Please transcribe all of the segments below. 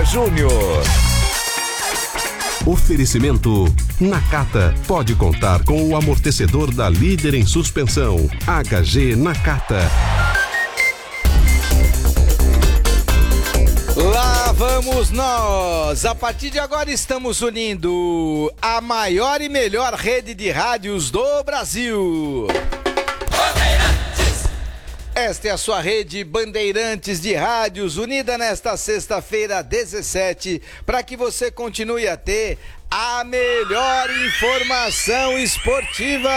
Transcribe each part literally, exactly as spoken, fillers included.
Júnior. Oferecimento Nakata. Pode contar com o amortecedor da líder em suspensão. H G Nakata. Lá vamos nós! A partir de agora estamos unindo a maior e melhor rede de rádios do Brasil. Esta é a sua rede Bandeirantes de Rádios, unida nesta sexta-feira dezessete, para que você continue a ter a melhor informação esportiva.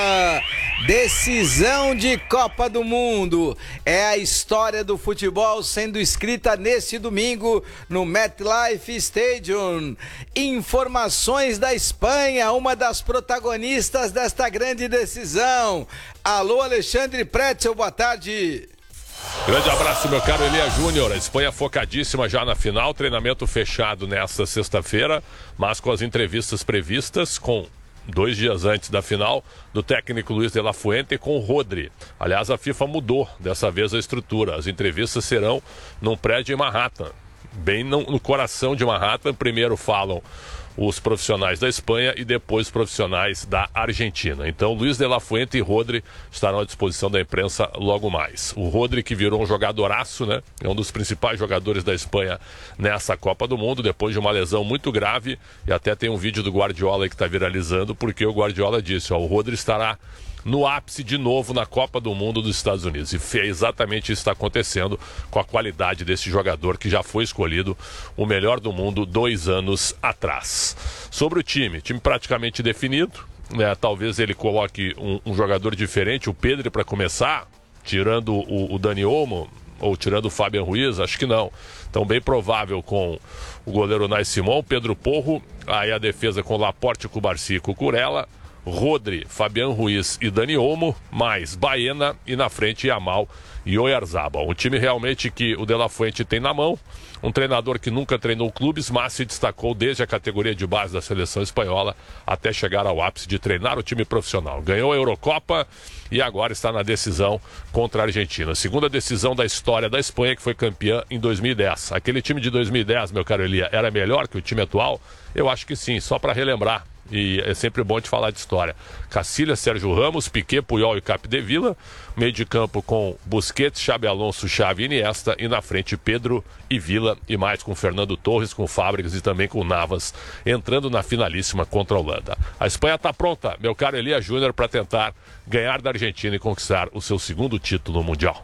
Decisão de Copa do Mundo. É a história do futebol sendo escrita neste domingo no MetLife Stadium. Informações da Espanha, uma das protagonistas desta grande decisão. Alô, Alexandre Pretzel, boa tarde. Grande abraço, meu caro Elia Júnior. A Espanha focadíssima já na final, treinamento fechado nesta sexta-feira, mas com as entrevistas previstas, com dois dias antes da final, do técnico Luis de la Fuente com o Rodri. Aliás, a FIFA mudou dessa vez a estrutura. As entrevistas serão num prédio em Manhattan, bem no, no coração de Manhattan. Primeiro falam os profissionais da Espanha e depois os profissionais da Argentina. Então, Luis de la Fuente e Rodri estarão à disposição da imprensa logo mais. O Rodri, que virou um jogadoraço, né? É um dos principais jogadores da Espanha nessa Copa do Mundo, depois de uma lesão muito grave, e até tem um vídeo do Guardiola aí que está viralizando, porque o Guardiola disse, ó, o Rodri estará no ápice de novo na Copa do Mundo dos Estados Unidos. E foi exatamente isso que está acontecendo com a qualidade desse jogador que já foi escolhido o melhor do mundo dois anos atrás. Sobre o time, time praticamente definido, né? Talvez ele coloque um, um jogador diferente, o Pedro para começar, tirando o, o Dani Olmo, ou tirando o Fabian Ruiz, acho que não. Então bem provável com o goleiro Unai Simon, Pedro Porro, aí a defesa com Laporte, Cubarsí e Cucurella, Rodri, Fabian Ruiz e Dani Olmo, mais Baena e na frente Yamal e Oyarzabal. Um time realmente que o De La Fuente tem na mão, um treinador que nunca treinou clubes, mas se destacou desde a categoria de base da seleção espanhola até chegar ao ápice de treinar o time profissional. Ganhou a Eurocopa e agora está na decisão contra a Argentina. Segunda decisão da história da Espanha, que foi campeã em dois mil e dez. Aquele time de dois mil e dez, meu caro Elia, era melhor que o time atual? Eu acho que sim, só para relembrar. E é sempre bom de falar de história. Cacilhas, Sérgio Ramos, Piquet, Puyol e Capdevila. Meio de campo com Busquets, Xabi Alonso, Xavi e Iniesta. E na frente Pedro e Vila. E mais com Fernando Torres, com Fábricas e também com Navas, entrando na finalíssima contra a Holanda. A Espanha está pronta, meu caro Elia Júnior, para tentar ganhar da Argentina e conquistar o seu segundo título mundial.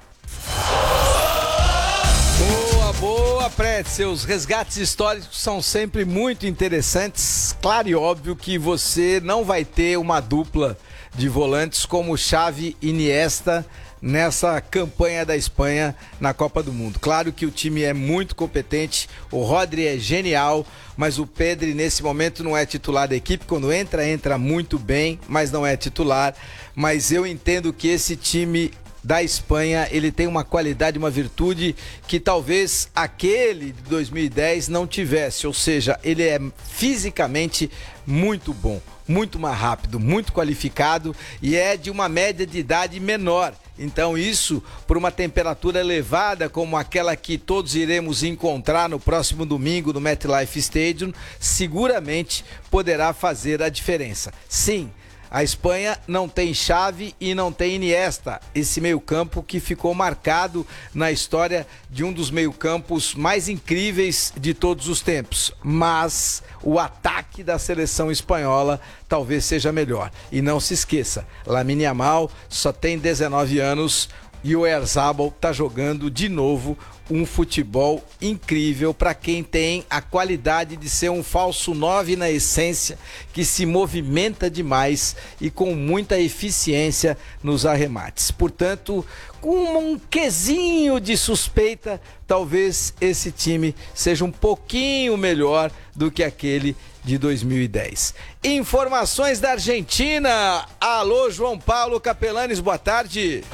Boa, boa, Pretzel. Os resgates históricos são sempre muito interessantes. Claro e óbvio que você não vai ter uma dupla de volantes como Xavi e Iniesta nessa campanha da Espanha na Copa do Mundo. Claro que o time é muito competente, o Rodri é genial, mas o Pedri nesse momento não é titular da equipe. Quando entra, entra muito bem, mas não é titular. Mas eu entendo que esse time da Espanha, ele tem uma qualidade, uma virtude que talvez aquele de dois mil e dez não tivesse, ou seja, ele é fisicamente muito bom, muito mais rápido, muito qualificado e é de uma média de idade menor. Então isso, por uma temperatura elevada como aquela que todos iremos encontrar no próximo domingo no MetLife Stadium, seguramente poderá fazer a diferença. Sim, a Espanha não tem Xavi e não tem Iniesta, esse meio-campo que ficou marcado na história de um dos meio-campos mais incríveis de todos os tempos. Mas o ataque da seleção espanhola talvez seja melhor. E não se esqueça, Lamine Yamal só tem dezenove anos e o Oyarzabal está jogando de novo um futebol incrível para quem tem a qualidade de ser um falso nove na essência, que se movimenta demais e com muita eficiência nos arremates. Portanto, com um quesinho de suspeita, talvez esse time seja um pouquinho melhor do que aquele de dois mil e dez. Informações da Argentina. Alô, João Paulo Capelanes, boa tarde.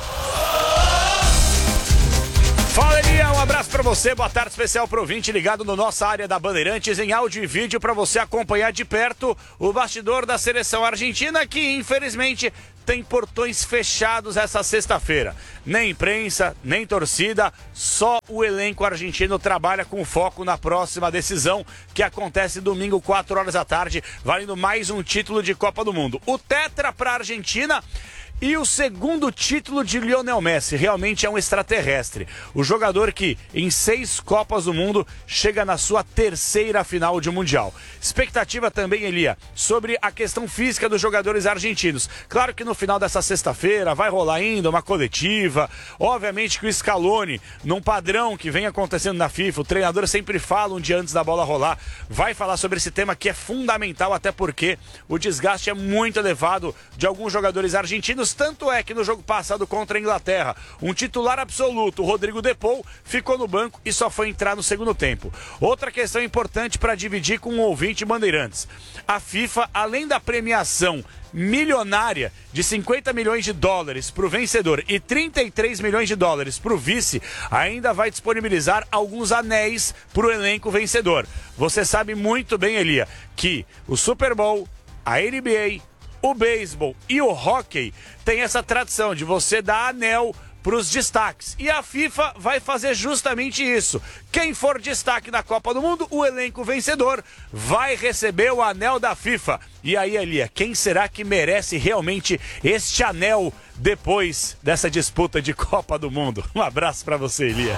Fala, Elia, um abraço pra você, boa tarde especial pro ouvinte ligado no nossa área da Bandeirantes em áudio e vídeo para você acompanhar de perto o bastidor da seleção argentina que infelizmente tem portões fechados essa sexta-feira. Nem imprensa, nem torcida, só o elenco argentino trabalha com foco na próxima decisão, que acontece domingo, quatro horas da tarde, valendo mais um título de Copa do Mundo. O tetra para a Argentina e o segundo título de Lionel Messi. Realmente é um extraterrestre. O jogador que, em seis Copas do Mundo, chega na sua terceira final de Mundial. Expectativa também, Elia, sobre a questão física dos jogadores argentinos. Claro que no final dessa sexta-feira vai rolar ainda uma coletiva. Obviamente que o Scaloni, num padrão que vem acontecendo na FIFA, o treinador sempre fala um dia antes da bola rolar, vai falar sobre esse tema que é fundamental, até porque o desgaste é muito elevado de alguns jogadores argentinos. Tanto é que no jogo passado contra a Inglaterra, um titular absoluto, o Rodrigo De Paul, ficou no banco e só foi entrar no segundo tempo. Outra questão importante para dividir com o ouvinte Bandeirantes. A FIFA, além da premiação milionária de cinquenta milhões de dólares para o vencedor e trinta e três milhões de dólares para o vice, ainda vai disponibilizar alguns anéis para o elenco vencedor. Você sabe muito bem, Elia, que o Super Bowl, a N B A, o beisebol e o hóquei tem essa tradição de você dar anel para os destaques. E a FIFA vai fazer justamente isso. Quem for destaque na Copa do Mundo, o elenco vencedor, vai receber o anel da FIFA. E aí, Elia, quem será que merece realmente este anel depois dessa disputa de Copa do Mundo? Um abraço para você, Elia.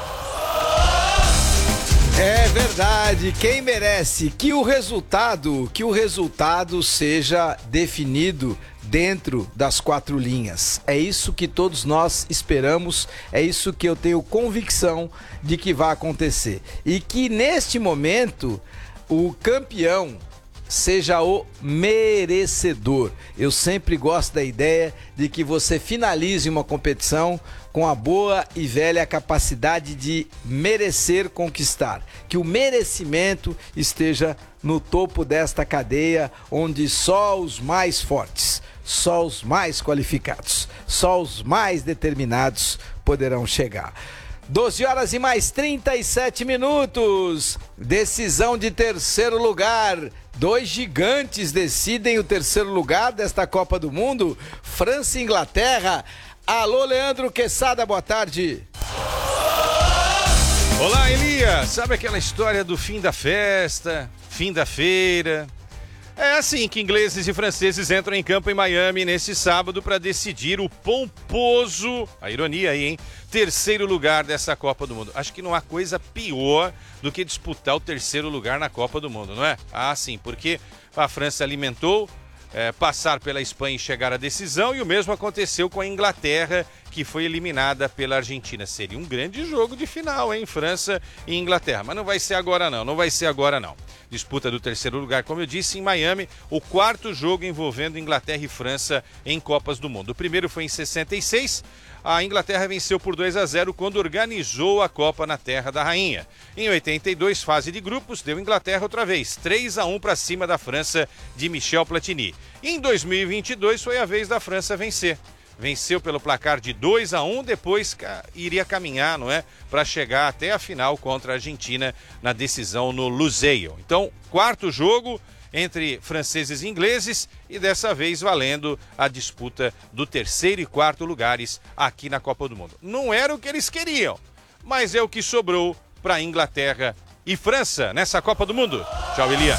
É verdade, quem merece que o resultado, que o resultado seja definido dentro das quatro linhas. É isso que todos nós esperamos, é isso que eu tenho convicção de que vai acontecer. E que neste momento o campeão seja o merecedor. Eu sempre gosto da ideia de que você finalize uma competição com a boa e velha capacidade de merecer conquistar. Que o merecimento esteja no topo desta cadeia, onde só os mais fortes, só os mais qualificados, só os mais determinados poderão chegar. doze horas e mais trinta e sete minutos. Decisão de terceiro lugar. Dois gigantes decidem o terceiro lugar desta Copa do Mundo. França e Inglaterra. Alô, Leandro Quesada, boa tarde. Olá, Elia. Sabe aquela história do fim da festa, fim da feira? É assim que ingleses e franceses entram em campo em Miami nesse sábado para decidir o pomposo, a ironia aí, hein? Terceiro lugar dessa Copa do Mundo. Acho que não há coisa pior do que disputar o terceiro lugar na Copa do Mundo, não é? Ah, sim, porque a França alimentou é, passar pela Espanha e chegar à decisão, e o mesmo aconteceu com a Inglaterra, que foi eliminada pela Argentina. Seria um grande jogo de final, hein? França e Inglaterra. Mas não vai ser agora não, não vai ser agora não. Disputa do terceiro lugar, como eu disse, em Miami, o quarto jogo envolvendo Inglaterra e França em Copas do Mundo. O primeiro foi em sessenta e seis, a Inglaterra venceu por dois a zero quando organizou a Copa na Terra da Rainha. Em oitenta e dois, fase de grupos, deu Inglaterra outra vez, três a um para cima da França de Michel Platini. Em dois mil e vinte e dois foi a vez da França vencer. Venceu pelo placar de dois a um, depois iria caminhar, não é, para chegar até a final contra a Argentina na decisão no Lusail. Então, quarto jogo entre franceses e ingleses e dessa vez valendo a disputa do terceiro e quarto lugares aqui na Copa do Mundo. Não era o que eles queriam, mas é o que sobrou para Inglaterra e França nessa Copa do Mundo. Tchau, Elia.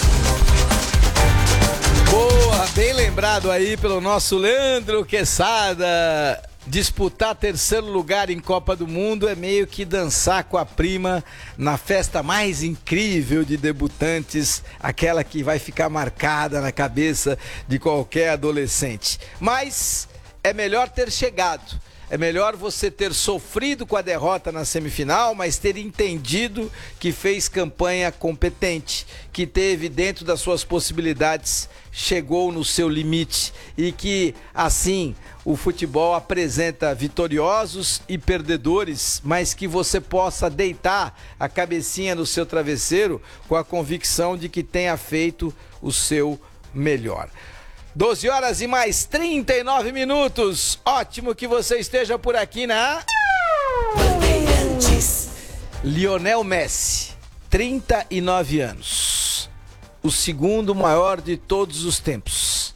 Boa, bem lembrado aí pelo nosso Leandro Quesada. Disputar terceiro lugar em Copa do Mundo é meio que dançar com a prima na festa mais incrível de debutantes, aquela que vai ficar marcada na cabeça de qualquer adolescente. Mas é melhor ter chegado. É melhor você ter sofrido com a derrota na semifinal, mas ter entendido que fez campanha competente, que teve dentro das suas possibilidades, chegou no seu limite e que, assim, o futebol apresenta vitoriosos e perdedores, mas que você possa deitar a cabecinha no seu travesseiro com a convicção de que tenha feito o seu melhor. doze horas e mais trinta e nove minutos. Ótimo que você esteja por aqui na Bandeirantes. Lionel Messi, trinta e nove anos. O segundo maior de todos os tempos.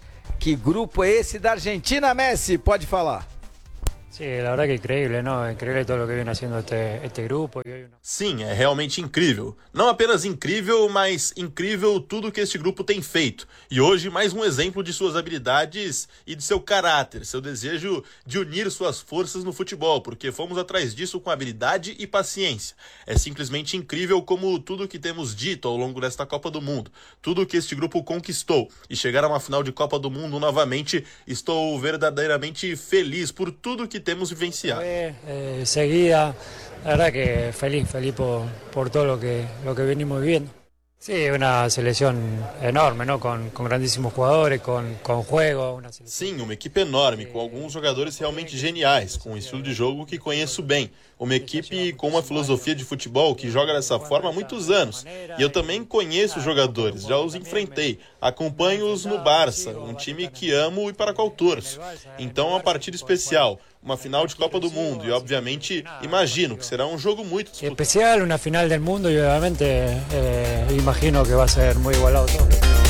Que grupo é esse da Argentina, Messi? Pode falar. Sí, la verdad que increíble, ¿no? Increíble todo lo que viene haciendo este, este grupo. Sim, é realmente incrível. Não apenas incrível, mas incrível tudo que este grupo tem feito. E hoje mais um exemplo de suas habilidades e de seu caráter, seu desejo de unir suas forças no futebol, porque fomos atrás disso com habilidade e paciência. É simplesmente incrível como tudo que temos dito ao longo desta Copa do Mundo, tudo que este grupo conquistou. E chegar a uma final de Copa do Mundo novamente, estou verdadeiramente feliz por tudo que temos vivenciado. Eh, seguida, la verdad que feliz, feliz por, por todo lo que, lo que venimos viviendo. Sí, una selección enorme, ¿no? Con, con grandísimos jugadores, con, con juego. Una Sim, uma equipe enorme, com alguns jogadores realmente geniais, com um estilo de jogo que conheço bem. Uma equipe com uma filosofia de futebol que joga dessa forma há muitos anos. E eu também conheço os jogadores, já os enfrentei. Acompanho-os no Barça, um time que amo e para qual torço. Então é uma partida especial, uma final de Copa do Mundo. E obviamente imagino que será um jogo muito disputado. Especial, uma final do mundo e obviamente eh, imagino que vai ser muito igualado todo.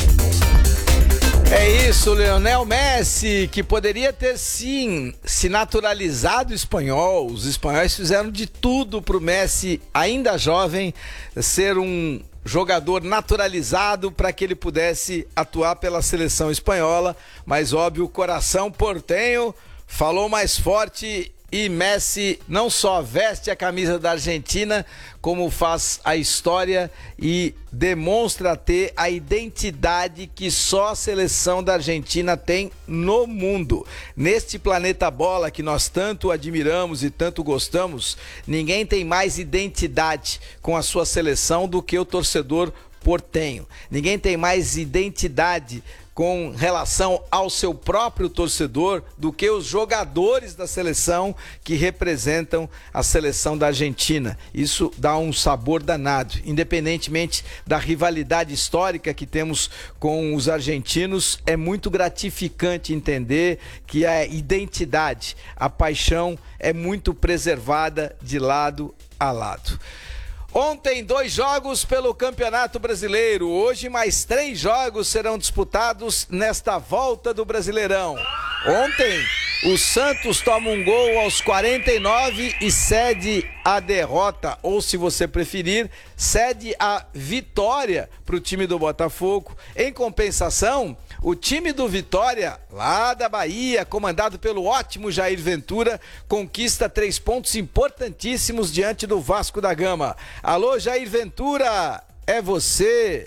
É isso, Lionel Messi, que poderia ter sim se naturalizado espanhol. Os espanhóis fizeram de tudo para o Messi, ainda jovem, ser um jogador naturalizado para que ele pudesse atuar pela seleção espanhola. Mas óbvio, o coração portenho falou mais forte e Messi não só veste a camisa da Argentina, como faz a história e demonstra ter a identidade que só a seleção da Argentina tem no mundo. Neste planeta bola que nós tanto admiramos e tanto gostamos, ninguém tem mais identidade com a sua seleção do que o torcedor portenho. Ninguém tem mais identidade com relação ao seu próprio torcedor do que os jogadores da seleção que representam a seleção da Argentina. Isso dá um sabor danado, independentemente da rivalidade histórica que temos com os argentinos. É muito gratificante entender que a identidade, a paixão é muito preservada de lado a lado. Ontem, dois jogos pelo Campeonato Brasileiro. Hoje, mais três jogos serão disputados nesta volta do Brasileirão. Ontem, o Santos toma um gol aos quarenta e nove e cede a derrota, ou se você preferir, cede a vitória para o time do Botafogo. Em compensação, o time do Vitória, lá da Bahia, comandado pelo ótimo Jair Ventura, conquista três pontos importantíssimos diante do Vasco da Gama. Alô, Jair Ventura, é você.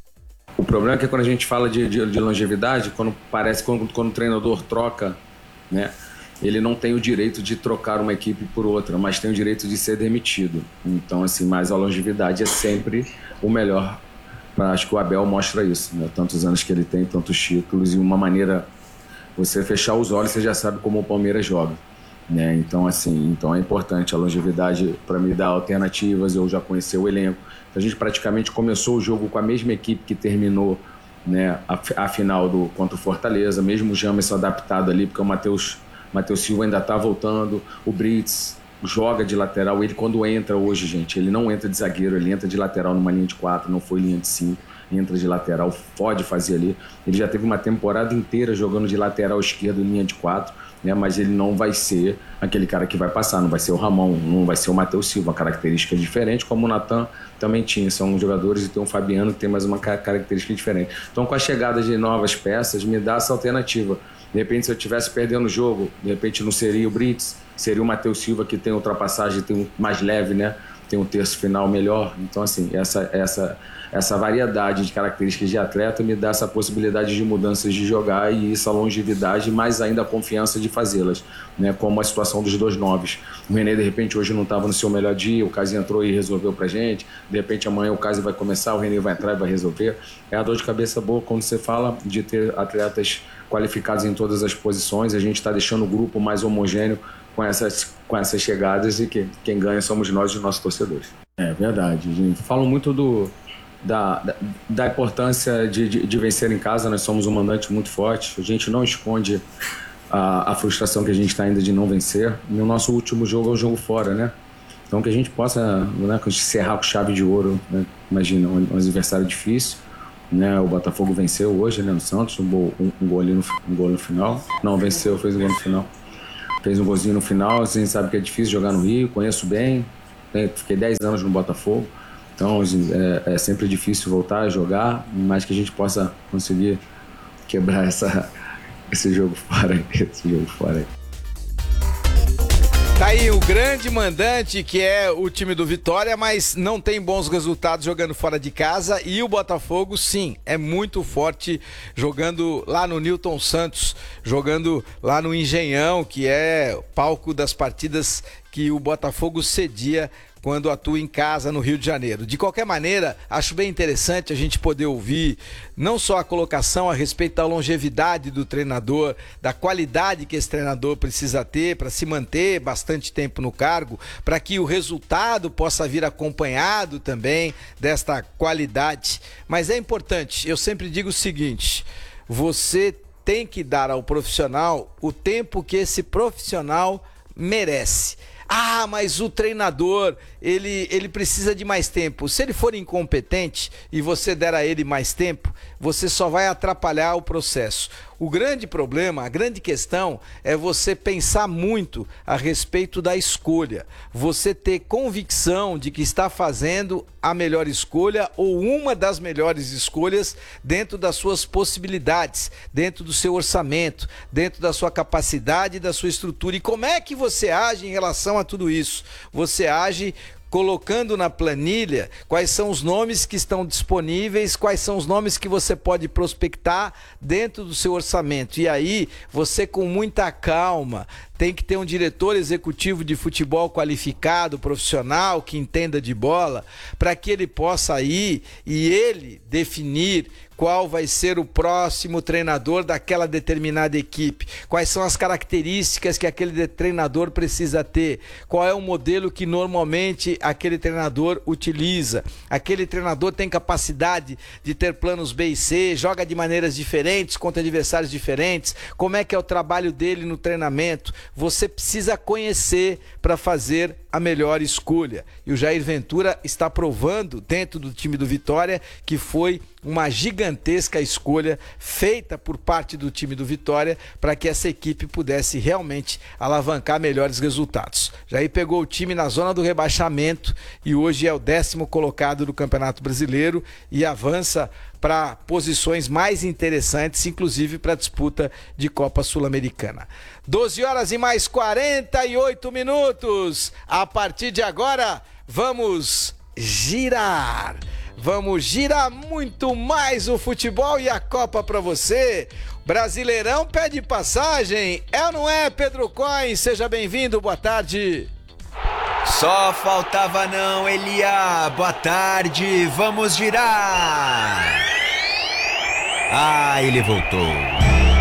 O problema é que quando a gente fala de, de, de longevidade, quando parece quando, quando o treinador troca, né, ele não tem o direito de trocar uma equipe por outra, mas tem o direito de ser demitido. Então, assim, mas a longevidade é sempre o melhor. Acho que o Abel mostra isso, né? Tantos anos que ele tem, tantos títulos, e uma maneira, você fechar os olhos, você já sabe como o Palmeiras joga, né? Então, assim, então é importante a longevidade para me dar alternativas. Eu já conheci o elenco. A gente praticamente começou o jogo com a mesma equipe que terminou, né, a, a final do, contra o Fortaleza, mesmo o Jamerson adaptado ali, porque o Matheus Matheus Silva ainda está voltando, o Brits joga de lateral. Ele, quando entra hoje, gente, ele não entra de zagueiro, ele entra de lateral numa linha de quatro, não foi linha de cinco, entra de lateral, pode fazer ali. Ele já teve uma temporada inteira jogando de lateral esquerdo em linha de quatro, né? Mas ele não vai ser aquele cara que vai passar, não vai ser o Ramon, não vai ser o Matheus Silva, uma característica diferente, como o Natan também tinha. São jogadores, e tem o Fabiano que tem mais uma característica diferente. Então, com a chegada de novas peças, me dá essa alternativa. De repente, se eu estivesse perdendo o jogo, de repente não seria o Brits, seria o Matheus Silva, que tem ultrapassagem, tem um mais leve, né? Tem um terço final melhor. Então, assim, essa, essa, essa variedade de características de atleta me dá essa possibilidade de mudanças de jogar e essa longevidade, mais ainda a confiança de fazê-las, né? Como a situação dos dois novos. O René, de repente, hoje não estava no seu melhor dia, o Casim entrou e resolveu pra gente. De repente, amanhã o Casim vai começar, o René vai entrar e vai resolver. É a dor de cabeça boa quando você fala de ter atletas qualificados em todas as posições. A gente está deixando o grupo mais homogêneo com essas, com essas chegadas, e que quem ganha somos nós e os nossos torcedores. É verdade, gente. Falo muito do, da, da, da importância de, de, de vencer em casa. Nós somos um mandante muito forte. A gente não esconde a, a frustração que a gente está ainda de não vencer. E o nosso último jogo é o jogo fora, né? Então que a gente possa, né, encerrar com chave de ouro, né? Imagina, um, um adversário difícil, né? O Botafogo venceu hoje, né, no Santos, um gol, um, um gol ali no, um gol no final. Não, venceu, fez um gol no final. Fez um golzinho no final, a gente sabe que é difícil jogar no Rio, conheço bem, né? Fiquei dez anos no Botafogo, então é, é sempre difícil voltar a jogar, mas que a gente possa conseguir quebrar essa, esse jogo fora aí, esse jogo fora aí. Tá aí o grande mandante, que é o time do Vitória, mas não tem bons resultados jogando fora de casa. E o Botafogo, sim, é muito forte jogando lá no Newton Santos, jogando lá no Engenhão, que é palco das partidas que o Botafogo cedia quando atua em casa no Rio de Janeiro. De qualquer maneira, acho bem interessante a gente poder ouvir não só a colocação a respeito da longevidade do treinador, da qualidade que esse treinador precisa ter para se manter bastante tempo no cargo, para que o resultado possa vir acompanhado também desta qualidade. Mas é importante, eu sempre digo o seguinte, você tem que dar ao profissional o tempo que esse profissional merece. Ah, mas o treinador, ele, ele precisa de mais tempo. Se ele for incompetente e você der a ele mais tempo, você só vai atrapalhar o processo. O grande problema, a grande questão é você pensar muito a respeito da escolha. Você ter convicção de que está fazendo a melhor escolha ou uma das melhores escolhas dentro das suas possibilidades, dentro do seu orçamento, dentro da sua capacidade, da sua estrutura. E como é que você age em relação a tudo isso? Você age colocando na planilha quais são os nomes que estão disponíveis, quais são os nomes que você pode prospectar dentro do seu orçamento. E aí, você com muita calma, tem que ter um diretor executivo de futebol qualificado, profissional, que entenda de bola, para que ele possa ir e ele definir qual vai ser o próximo treinador daquela determinada equipe, quais são as características que aquele treinador precisa ter, qual é o modelo que normalmente aquele treinador utiliza. Aquele treinador tem capacidade de ter planos B e C, joga de maneiras diferentes, contra adversários diferentes, como é que é o trabalho dele no treinamento. Você precisa conhecer para fazer a melhor escolha. E o Jair Ventura está provando dentro do time do Vitória que foi uma gigantesca escolha feita por parte do time do Vitória para que essa equipe pudesse realmente alavancar melhores resultados. Jair pegou o time na zona do rebaixamento e hoje é o décimo colocado do Campeonato Brasileiro e avança para posições mais interessantes, inclusive para a disputa de Copa Sul-Americana. doze horas e mais quarenta e oito minutos. A partir de agora, vamos girar. Vamos girar muito mais o futebol e a Copa para você. Brasileirão pede passagem. É ou não é, Pedro Coin? Seja bem-vindo, boa tarde. Só faltava não, Elia. Boa tarde, vamos girar. Ah, ele voltou.